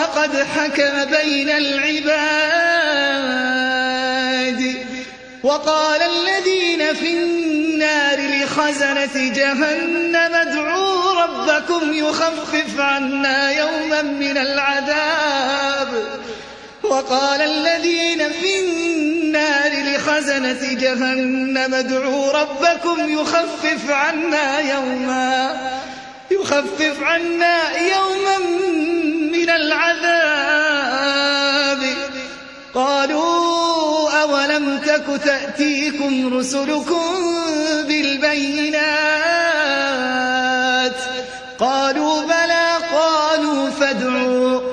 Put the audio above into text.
قد حكم بين العباد. وقال الذين في النار لخزنة جهنم ادعوا ربكم يخفف عنا يوما من العذاب. وقال الذين في النار لخزنة جهنم ادعوا ربكم يخفف عنا يوما من العذاب. قالوا أولم تك تأتيكم رسلكم بالبينات؟ قالوا بلى. قالوا فادعوا